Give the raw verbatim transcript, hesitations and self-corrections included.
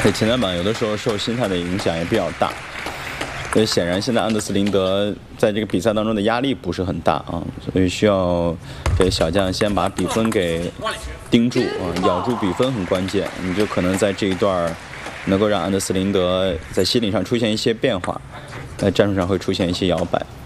这前三板有的时候受心态的影响也比较大。所以显然，现在安德斯林德在这个比赛当中的压力不是很大啊，所以需要这小将先把比分给盯住啊，咬住比分很关键。你就可能在这一段能够让安德斯林德在心理上出现一些变化，在战术上会出现一些摇摆。